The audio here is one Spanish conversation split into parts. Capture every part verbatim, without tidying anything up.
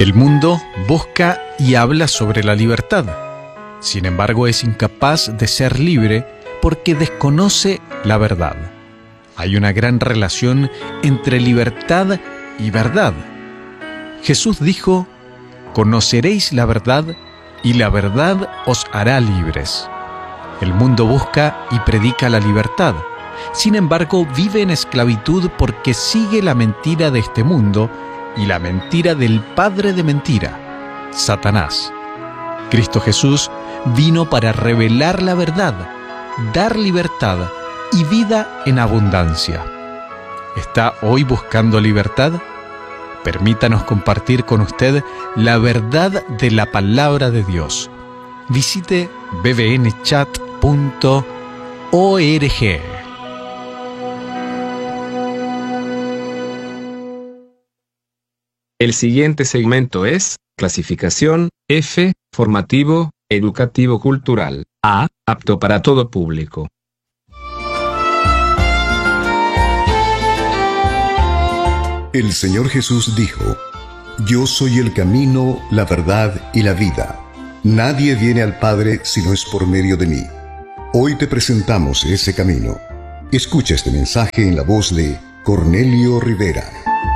El mundo busca y habla sobre la libertad. Sin embargo, es incapaz de ser libre porque desconoce la verdad. Hay una gran relación entre libertad y verdad. Jesús dijo: «Conoceréis la verdad, y la verdad os hará libres». El mundo busca y predica la libertad. Sin embargo, vive en esclavitud porque sigue la mentira de este mundo y la mentira del padre de mentira, Satanás. Cristo Jesús vino para revelar la verdad, dar libertad y vida en abundancia. ¿Está hoy buscando libertad? Permítanos compartir con usted la verdad de la palabra de Dios. Visite b b n chat punto org. El siguiente segmento es clasificación F, formativo, educativo cultural. A, apto para todo público. El Señor Jesús dijo: «Yo soy el camino, la verdad y la vida. Nadie viene al Padre si no es por medio de mí». Hoy te presentamos ese camino. Escucha este mensaje en la voz de Cornelio Rivera.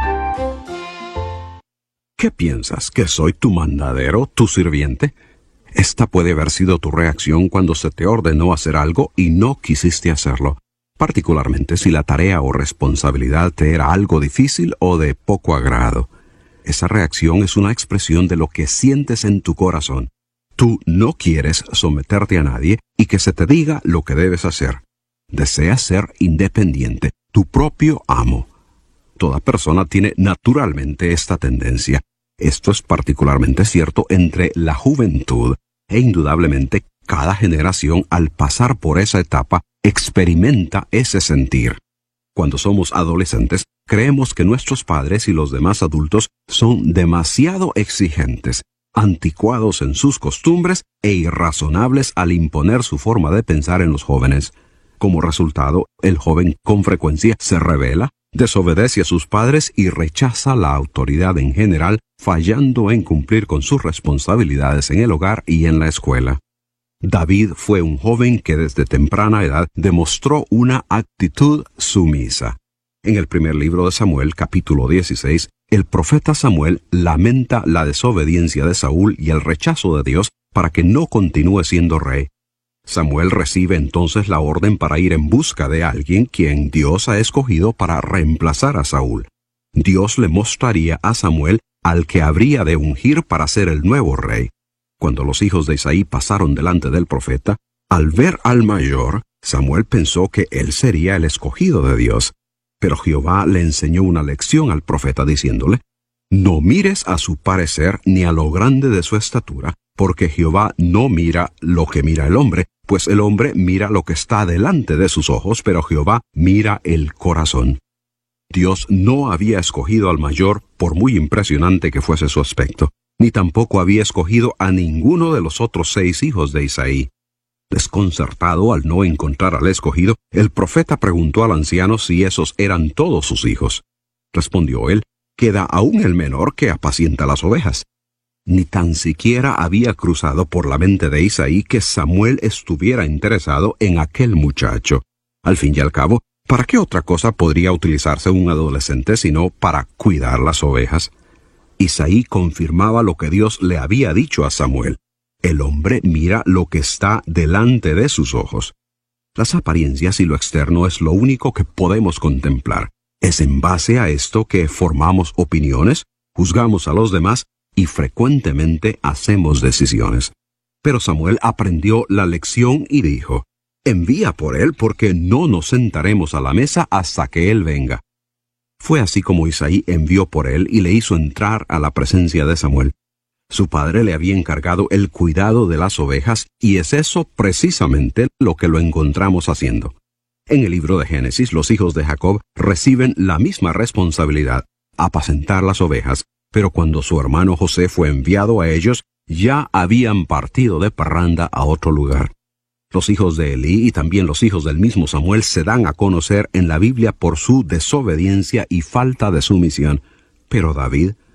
¿Qué piensas? ¿Que soy tu mandadero, tu sirviente? Esta puede haber sido tu reacción cuando se te ordenó hacer algo y no quisiste hacerlo, particularmente si la tarea o responsabilidad te era algo difícil o de poco agrado. Esa reacción es una expresión de lo que sientes en tu corazón. Tú no quieres someterte a nadie y que se te diga lo que debes hacer. Deseas ser independiente, tu propio amo. Toda persona tiene naturalmente esta tendencia. Esto es particularmente cierto entre la juventud, e indudablemente cada generación al pasar por esa etapa experimenta ese sentir. Cuando somos adolescentes, creemos que nuestros padres y los demás adultos son demasiado exigentes, anticuados en sus costumbres e irrazonables al imponer su forma de pensar en los jóvenes. Como resultado, el joven con frecuencia se rebela, desobedece a sus padres y rechaza la autoridad en general, fallando en cumplir con sus responsabilidades en el hogar y en la escuela. David fue un joven que desde temprana edad demostró una actitud sumisa. En el primer libro de Samuel, capítulo dieciséis, el profeta Samuel lamenta la desobediencia de Saúl y el rechazo de Dios para que no continúe siendo rey. Samuel recibe entonces la orden para ir en busca de alguien quien Dios ha escogido para reemplazar a Saúl. Dios le mostraría a Samuel al que habría de ungir para ser el nuevo rey. Cuando los hijos de Isaí pasaron delante del profeta, al ver al mayor, Samuel pensó que él sería el escogido de Dios. Pero Jehová le enseñó una lección al profeta diciéndole: «No mires a su parecer ni a lo grande de su estatura, porque Jehová no mira lo que mira el hombre, pues el hombre mira lo que está delante de sus ojos, pero Jehová mira el corazón». Dios no había escogido al mayor, por muy impresionante que fuese su aspecto, ni tampoco había escogido a ninguno de los otros seis hijos de Isaí. Desconcertado al no encontrar al escogido, el profeta preguntó al anciano si esos eran todos sus hijos. Respondió él: «Queda aún el menor que apacienta las ovejas». Ni tan siquiera había cruzado por la mente de Isaí que Samuel estuviera interesado en aquel muchacho. Al fin y al cabo, ¿para qué otra cosa podría utilizarse un adolescente sino para cuidar las ovejas? Isaí confirmaba lo que Dios le había dicho a Samuel: «El hombre mira lo que está delante de sus ojos». Las apariencias y lo externo es lo único que podemos contemplar. Es en base a esto que formamos opiniones, juzgamos a los demás y frecuentemente hacemos decisiones. Pero Samuel aprendió la lección y dijo: «Envía por él, porque no nos sentaremos a la mesa hasta que él venga». Fue así como Isaí envió por él y le hizo entrar a la presencia de Samuel. Su padre le había encargado el cuidado de las ovejas, y es eso precisamente lo que lo encontramos haciendo. En el libro de Génesis, los hijos de Jacob reciben la misma responsabilidad, apacentar las ovejas, pero cuando su hermano José fue enviado a ellos, ya habían partido de parranda a otro lugar. Los hijos de Elí y también los hijos del mismo Samuel se dan a conocer en la Biblia por su desobediencia y falta de sumisión. Pero David,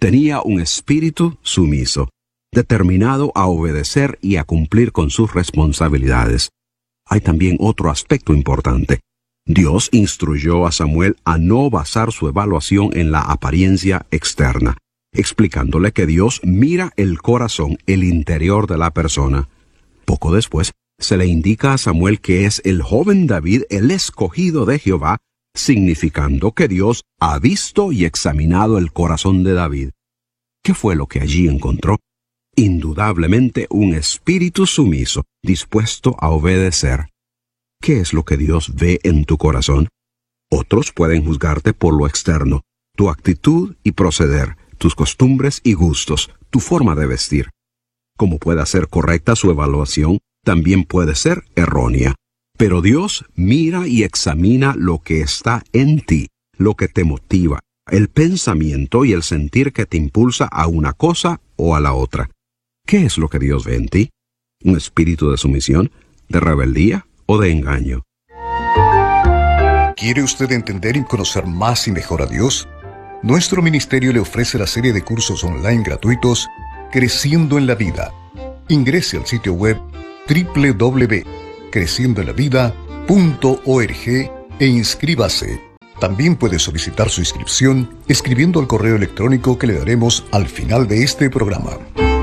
tenía un espíritu sumiso, determinado a obedecer y a cumplir con sus responsabilidades. Hay también otro aspecto importante. Dios instruyó a Samuel a no basar su evaluación en la apariencia externa, explicándole que Dios mira el corazón, el interior de la persona. Poco después, se le indica a Samuel que es el joven David el escogido de Jehová, significando que Dios ha visto y examinado el corazón de David. ¿Qué fue lo que allí encontró? Indudablemente un espíritu sumiso, dispuesto a obedecer. ¿Qué es lo que Dios ve en tu corazón? Otros pueden juzgarte por lo externo, tu actitud y proceder, tus costumbres y gustos, tu forma de vestir. Como pueda ser correcta su evaluación, también puede ser errónea. Pero Dios mira y examina lo que está en ti, lo que te motiva, el pensamiento y el sentir que te impulsa a una cosa o a la otra. ¿Qué es lo que Dios ve en ti? ¿Un espíritu de sumisión, de rebeldía o de engaño? ¿Quiere usted entender y conocer más y mejor a Dios? Nuestro ministerio le ofrece la serie de cursos online gratuitos Creciendo en la Vida. Ingrese al sitio web doble u doble u doble u punto creciendo en la vida punto org e inscríbase. También puede solicitar su inscripción escribiendo al correo electrónico que le daremos al final de este programa.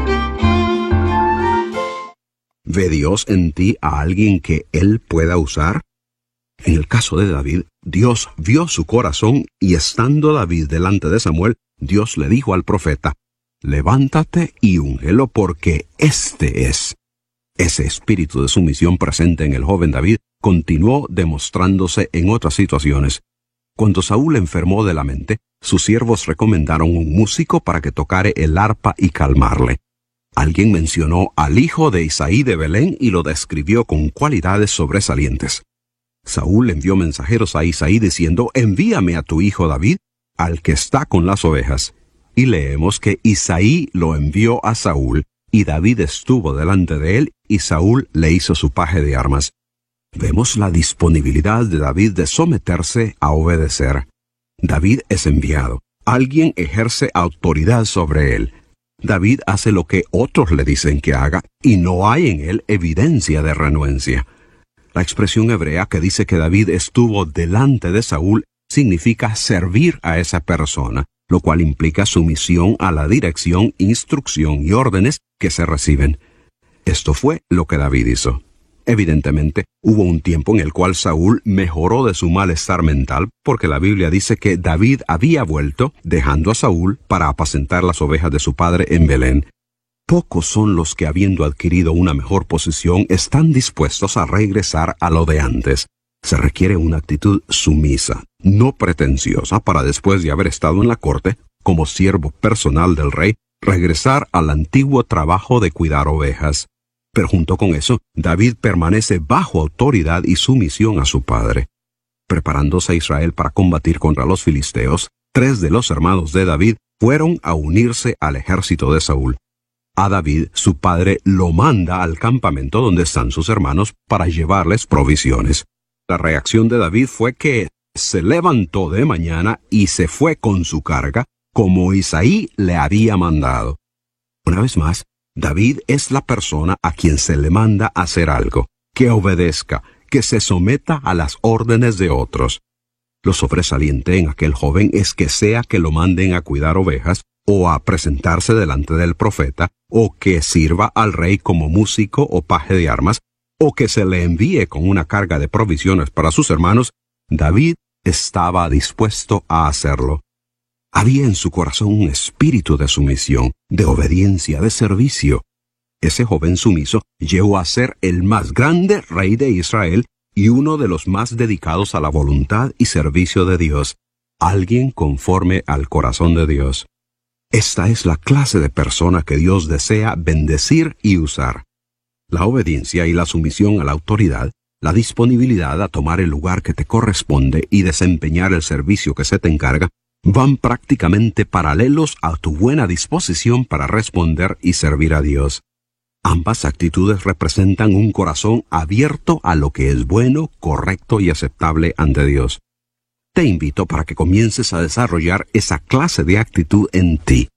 ¿Ve Dios en ti a alguien que Él pueda usar? En el caso de David, Dios vio su corazón y estando David delante de Samuel, Dios le dijo al profeta, «Levántate y úngelo porque este es». Ese espíritu de sumisión presente en el joven David continuó demostrándose en otras situaciones. Cuando Saúl enfermó de la mente, sus siervos recomendaron un músico para que tocare el arpa y calmarle. Alguien mencionó al hijo de Isaí de Belén y lo describió con cualidades sobresalientes. Saúl envió mensajeros a Isaí diciendo, «Envíame a tu hijo David, al que está con las ovejas». Y leemos que Isaí lo envió a Saúl, y David estuvo delante de él, y Saúl le hizo su paje de armas. Vemos la disponibilidad de David de someterse a obedecer. David es enviado. Alguien ejerce autoridad sobre él. David hace lo que otros le dicen que haga, y no hay en él evidencia de renuencia. La expresión hebrea que dice que David estuvo delante de Saúl significa servir a esa persona, lo cual implica sumisión a la dirección, instrucción y órdenes que se reciben. Esto fue lo que David hizo. Evidentemente, hubo un tiempo en el cual Saúl mejoró de su malestar mental, porque la Biblia dice que David había vuelto, dejando a Saúl para apacentar las ovejas de su padre en Belén. Pocos son los que, habiendo adquirido una mejor posición, están dispuestos a regresar a lo de antes. Se requiere una actitud sumisa, no pretenciosa, para después de haber estado en la corte, como siervo personal del rey, regresar al antiguo trabajo de cuidar ovejas. Pero junto con eso, David permanece bajo autoridad y sumisión a su padre. Preparándose a Israel para combatir contra los filisteos, tres de los hermanos de David fueron a unirse al ejército de Saúl. A David, su padre lo manda al campamento donde están sus hermanos para llevarles provisiones. La reacción de David fue que se levantó de mañana y se fue con su carga, como Isaí le había mandado. Una vez más, David es la persona a quien se le manda hacer algo, que obedezca, que se someta a las órdenes de otros. Lo sobresaliente en aquel joven es que sea que lo manden a cuidar ovejas, o a presentarse delante del profeta, o que sirva al rey como músico o paje de armas, o que se le envíe con una carga de provisiones para sus hermanos, David estaba dispuesto a hacerlo. Había en su corazón un espíritu de sumisión, de obediencia, de servicio. Ese joven sumiso llegó a ser el más grande rey de Israel y uno de los más dedicados a la voluntad y servicio de Dios, alguien conforme al corazón de Dios. Esta es la clase de persona que Dios desea bendecir y usar. La obediencia y la sumisión a la autoridad, la disponibilidad a tomar el lugar que te corresponde y desempeñar el servicio que se te encarga, van prácticamente paralelos a tu buena disposición para responder y servir a Dios. Ambas actitudes representan un corazón abierto a lo que es bueno, correcto y aceptable ante Dios. Te invito para que comiences a desarrollar esa clase de actitud en ti.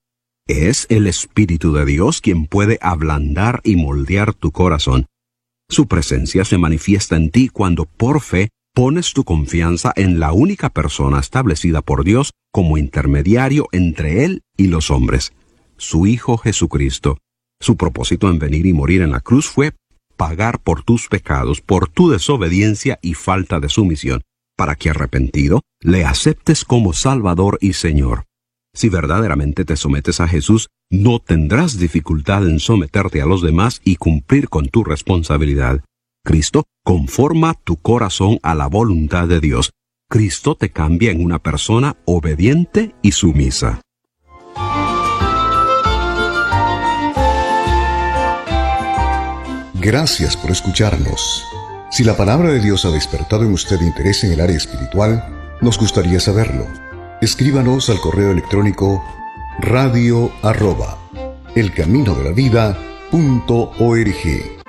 Es el Espíritu de Dios quien puede ablandar y moldear tu corazón. Su presencia se manifiesta en ti cuando por fe pones tu confianza en la única persona establecida por Dios como intermediario entre Él y los hombres, su Hijo Jesucristo. Su propósito en venir y morir en la cruz fue pagar por tus pecados, por tu desobediencia y falta de sumisión, para que arrepentido le aceptes como Salvador y Señor. Si verdaderamente te sometes a Jesús, no tendrás dificultad en someterte a los demás y cumplir con tu responsabilidad. Cristo conforma tu corazón a la voluntad de Dios. Cristo te cambia en una persona obediente y sumisa. Gracias por escucharnos. Si la palabra de Dios ha despertado en usted interés en el área espiritual, nos gustaría saberlo. Escríbanos al correo electrónico radio arroba elcaminodelavida punto org.